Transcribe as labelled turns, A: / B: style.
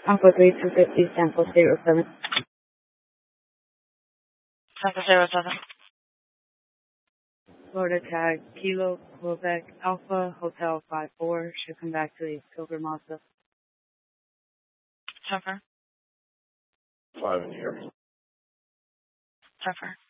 A: Alpha 3250, San Jose 07.
B: San Jose 07.
A: Florida tag, Kilo, Quebec, Alpha, Hotel 54, should come back to a Silver Mazda.
B: Confirm.
C: 5 in here.
B: Confirm.